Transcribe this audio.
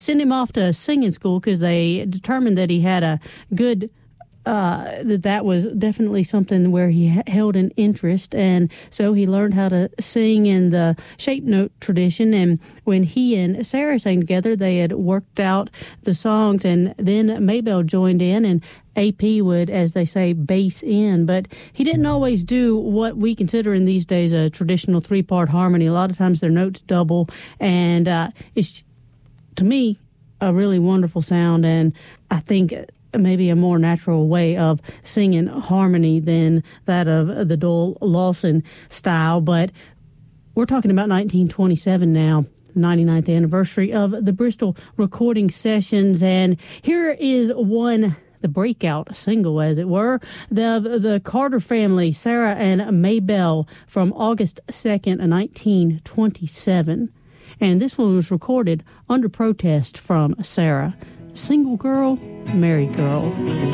sent him off to singing school because they determined that he had a good that was definitely something where he held an interest, and so he learned how to sing in the shape note tradition. And when he and Sarah sang together, they had worked out the songs, and then Maybelle joined in, and AP would, as they say, bass in. But he didn't always do what we consider in these days a traditional three-part harmony. A lot of times their notes double, and it's, to me, a really wonderful sound, and I think maybe a more natural way of singing harmony than that of the Doyle Lawson style. But we're talking about 1927 now, the 99th anniversary of the Bristol recording sessions. And here is the breakout single, as it were, the Carter family, Sarah and Maybelle, from August 2nd, 1927. And this one was recorded under protest from Sarah. Single girl, married girl.